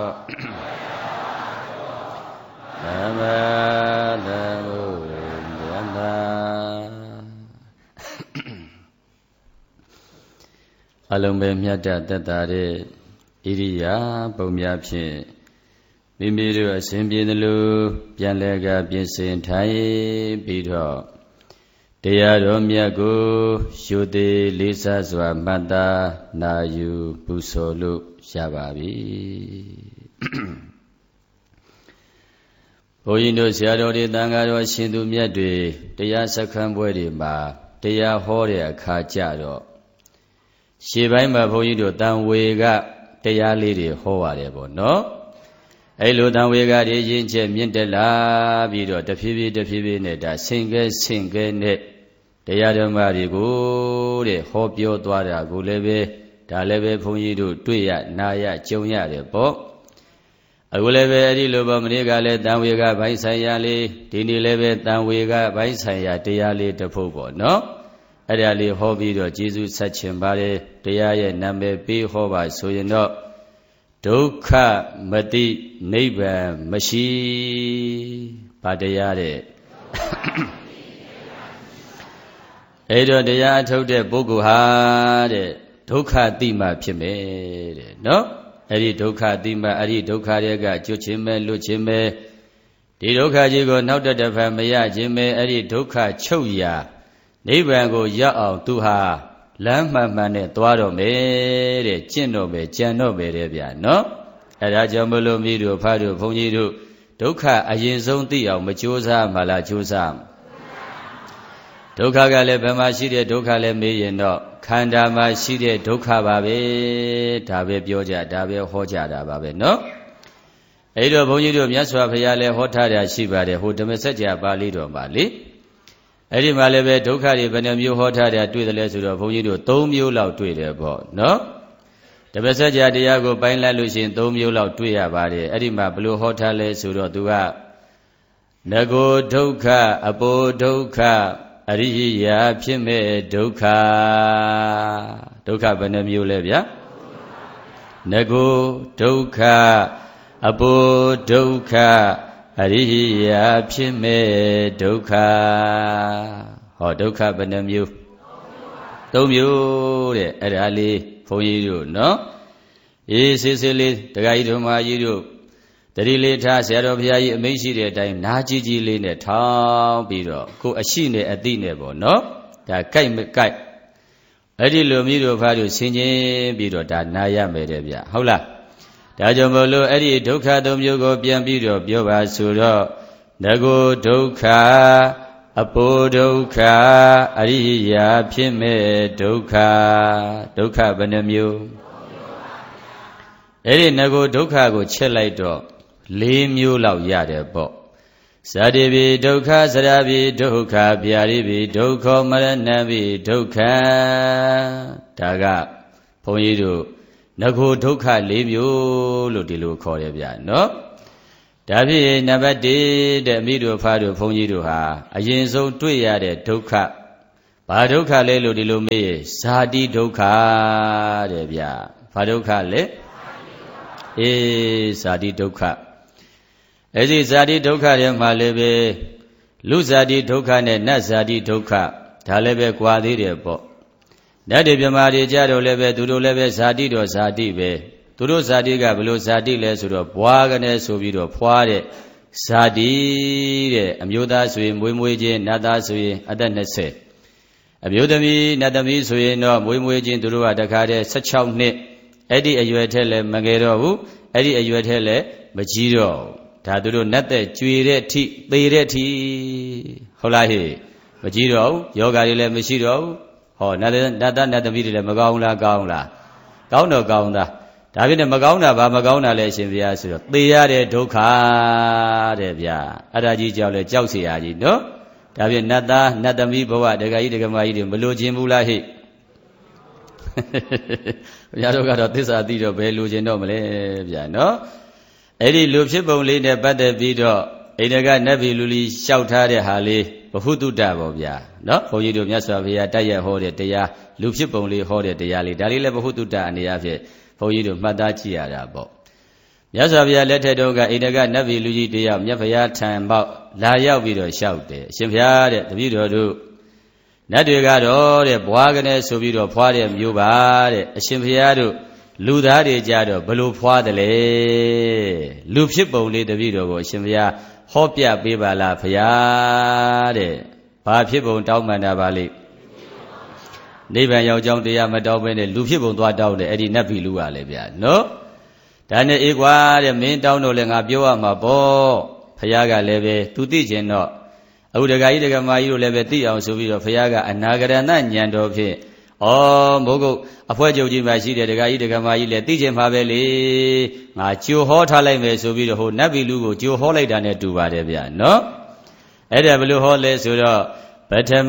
အလုံးပဲမြတ်တသက်တာတဲ့ဣရိယာပုံများဖြင့်မိမိတို့အစဉ်ပြေသလိုပြန်လဲကပြင်ဆင်ထိုင်ပြီးတော့တရားတော်မြတ်ကိုရှုသေးလေးစားစွာမှတ်သားနာယူပူဇော်လို့ရပါပြီဘုန်းကြီးတို့ဆရာတော်တွေတန်ဃာတော်ရှင်သူမြတ်တွေတရားစခန်းပွဲတွေမှာတရားဟောတဲ့အခါကြတော့ရှေ့ပိုင်းမှာဘုန်းကြီးတို့တန်ဝေကတရားလေးတွေဟောရတယ်ပေါ့နော်အဲ့လိုတန်ဝေကတွေရင်းချက်မြင့်တက်လာပြီးတော့တဖြည်းဖြည်းနဲ့ဒါဆင့်ကဲနဲ့တရားဓမ္မတွေကိုတဲ့ဟောပြောသွားတာကိုလည်းပဲဒါလည်းပဲဘုန်းကြီးတို့တွေ့ရနာရကြုံရတယ်ပေါ့အခုလည်းပဲအဲ့ဒီလိုပေါ့မနေ့ကလည်းတန်ဝေကဘိုင်းဆိုင်ရာလေးဒီနေ့လည်းပဲတန်ဝေကဘိုင်းဆိုင်ရာတရားလေးတစ်ပုဒ်ပေါ့နော်အဲ့ဒါလေးဟောပြီးတော့ကျေးဇူးဆက်ချင်ပါတယ်တရားရဲ့နာမည်ပေးဟောပါဆိုရင်တော့ဒုက္ခမတိနိဗ္ဗာန်မရှိဘာတရားတဲ့အဲ့တော့တရားအထုတ်တဲ့ပုဂ္ဂိုလ်ဟာတဲ့ဒုက္ခတိမှဖြစ်မယ်တဲ့နော်အဲ့ဒီဒုက္ခတိမှအဲ့ဒီဒုက္ခတွေကကျွတ်ခြင်းပဲလွတ်ခြင်းပဲဒီဒုက္ခကြီးကိုနောက်တစ်ဖန်မရခြင်းပဲအဲ့ဒီဒုက္ခချုပ်ရာနိဗ္ဗာန်ကိုရောက်အောင်သူဟာလမ်းမှန်နဲ့သွားတော့မယ်တဲ့ကျင့်တော့မယ်ကြံတော့မယ်တဲ့ဗျာနော်အဲ့ဒါကြောင့်မလို့မိတို့ဖားတို့ဘုန်းကြီးတို့ဒုက္ခအရင်ဆုံးသိအောင်မကြိုးစားမှလားကြိုးစားဒုက္ခကလည်းဘယ်မှာရှိတဲ့ဒုက္ခလဲမေးရင်တော့ခန္ဓာမှာရှိတဲ့ဒုက္ခပါပဲဒါပဲပြောကြဒါပဲဟောကြတာပါပဲနော်အဲ့တော့ဘုန်းကြီးတို့မြတ်စွာဘုရားလည်းဟောထားတာရှိပါတယ်ဟိုဓမ္မစကြာပါဠိတော်မှာလေအဲ့ဒီမှာလည်းပဲဒုက္ခတွေဘယ်နှမျိုးဟောထားတာတွေ့တယ်လဲဆိုတော့ဘုန်းကြီးတို့၃မျိုးလောက်တွေ့တယ်ပေါ့နော်ဓမ္မစကြာတရားကိုပိုင်းလိုက်လို့ရှိရင်၃မျိုးလောက်တွေ့ရပါတယ်အဲ့ဒီမှာဘယ်လိုဟောထားလဲဆိုတော့သူကနဂောဒုက္ခအပိုဒုက္ခအရိယာဖြစ်မဲ့ဒုက္ခဒုက္ခဘယ်နှမျိုးလဲဗျာနဂောဒုက္ခအပိုဒုက္ခအရိယာဖြစ်မဲ့ဒုက္ခဟောဒုက္ခဘယ်နှမျိုး၃မျိုးတဲ့အဲ့ဒါလေးဘုန်းကြီးတို့နော်အေးစစ်စစ်လေးတခါကြီးတို့မကြီးတို့တတိလေးထားဆရာတော်ဘုရားကြီးအမိန့်ရှိတဲ့အတိုင်းနားကြီးကြီးလေးနဲ့ထောင်းပြီးတော့ကိုအရှိနဲ့အတိနဲ့ပေါ့နော်ဒါကြိုက်မကြိုက်အဲ့ဒီလိုမျိုးတို့ဖားတို့ဆင်ခြင်ပြီးတော့ဒါနာရမယ်တဲ့ဗျဟုတ်လားဒါကြောင့်မို့လို့အဲ့ဒီဒုက္ခ၃မျိုးကိုပြန်ပြီးတော့ပြောပါဆိုတော့နဂောဒုက္ခအပိုဒုက္ခအရိယာဖြစ်မဲ့ဒုက္ခဒုက္ခဘယ်နှမျိုးအဲ့ဒီနဂောဒုက္ခကိုချက်လိုက်တော့၄မျိုးလောက်ရတယ်ပေါ့ဇာတိပိဒုက္ခသရပိဒုက္ခဗျာတိပိဒုက္ခမရဏပိဒုက္ခဒါကဘုန်းကြီးတို့နဂောဒုက္ခ၄မျိုးလို့ဒီလိုခေါ်တယ်ဗျာနော်ဒါဖြစ်ရင်နံပါတ်1တဲ့အမိတို့ဖားတို့ဘုန်းကြီးတို့ဟာအရင်ဆုံးတွေ့ရတဲ့ဒုက္ခဘာဒုက္ခလဲလို့ဒီလိုမေးရင်ဇာတိဒုက္ခတဲ့ဗျာဘာဒုက္ခလဲအေးဇာတိဒုက္ခအဲ့ဒီဇာတိဒုက္ခတွေမှာလည်းပဲလူဇာတိဒုက္ခနဲ့နတ်ဇာတိဒုက္ခဒါလည်းပဲကြွာသေးတယ်ပေါ့နတ်တွေမြမာတွေကြတော့လည်းပဲသူတို့လည်းပဲဇာတိတော့ဇာတိပဲသူတို့ဇာတိကဘယ်လိုဇာတိလဲဆိုတော့ဘွားကနေဆိုပြီးတော့ဖွားတဲ့ဇာတိတဲ့အမျိုးသားဆိုရင်မွေးချင်းနတ်သားဆိုရင်အသက်20အမျိုးသမီးနတ်သမီးဆိုရင်တော့မွေးချင်းသူတို့ကတခါတည်း16နှစ်အဲ့ဒီအရွယ်ထက်လည်းမငယ်တော့ဘူးအဲ့ဒီအရွယ်ထက်လည်းမကြီးတော့ဒါသူတို့နတ်သက်ကြွေတဲ့အထိသေတဲ့အထိဟုတ်လားဟေ့မကြီးတော့ဘူးယောဂါတွေလည်းမရှိတော့ဘူးဟောနတ်သားနတ်သမီးတွေလည်းမကောင်းလားကောင်းလားကောင်းတော့ကောင်းသားဒါဖြစ်နေမကောင်းတာဘာမကောင်းတာလဲအရှင်ဘုရားဆိုတော့သေရတဲ့ဒုက္ခတဲ့ဗျာအဲ့ဒါကြီးကြောက်လဲကြောက်เสียရကြီးနော်ဒါဖြစ်နတ်သားနတ်သမီးဘဝဒကာကြီးဒကာမကြီးတွေမလိုချင်ဘူးလားဟိဘုရားတို့ကတော့သစ္စာသိတော့ဘယ်လိုချင်တော့မလဲဗျာနော်အဲ့ဒီလူဖြစ်ပုံလေးနဲ့ပတ်သက်ပြီးတော့အိန္ဒကနတ်ပြည်လူလီလျှောက်ထားတဲ့ဟာလေးဘဟုတုတ္တပေါ့ဗျာနော်ဘုန်းကြီးတို့မြတ်စွာဘုရားတိုက်ရိုက်ဟောတဲ့တရားလူဖြစ်ပုံလေးဟောတဲ့တရားလေးဒါလေးလည်းဘဟုတုတ္တအနေအဖြစ်ဘုန်းကြီးတို့မှတ်သားကြည့်ရတာပေါ့မြတ်စွာဘုရားလက်ထက်တော်ကဣန္ဒကနတ်ပြည်လူကြီးတယောက်မြတ်ဘုရားထံပေါက်လာရောက်ပြီးတော့လျှောက်တယ်အရှင်ဘုရားတဲ့တပည့်တော်တို့နတ်တွေကတော့တဲ့ဘွားကနေဆိုပြီးတော့ဖွာတဲ့မျိုးပါတဲ့အရှင်ဘုရားတို့လူသားတွေကြတော့ဘလို့ဖွာတယ်လေလူဖြစ်ပုံလေးတပည့်တော်ကိုအရှင်ဘုရားဟောပြပေးပါလားဘုရားတဲ့ဘာဖြစ်ပုံတောင်းပန်တာပါလိနိဗ္ဗာန်ရောက်ကြောင်းတရားမတောင်းဘဲနဲ့လူဖြစ်ပုံသွားတောင်းတယ်အဲ့ဒီနတ်ပြည်လူကလည်းဗျာနော်ဒါနဲ့အေးကွာတဲ့မင်းတောင်းတော့လည်းငါပြောရမှာပေါ့ဘုရားကလည်းပဲသူသိကျင်တော့အခုဒကာကြီးဒကာမကြီးတို့လည်းပဲသိအောင်ဆိုပြီးတော့ဘုရားကအနာဂရဏဉာဏ်တော်ဖြင့်မိုးကုတ်အဖွဲ့ချုပ်ကြီးမှာရှိတဲ့ဒကာကြီးဒကာမကြီးလည်းသိကျင်ပါပဲလေငါကြိုဟောထားလိုက်မယ်ဆိုပြီးတော့ဟိုနတ်ပြည်လူကိုကြိုဟောလိုက်တာနဲ့တူပါတယ်ဗျာနော်အဲ့ဒါဘယ်လိုဟောလဲဆိုတော့ပထမ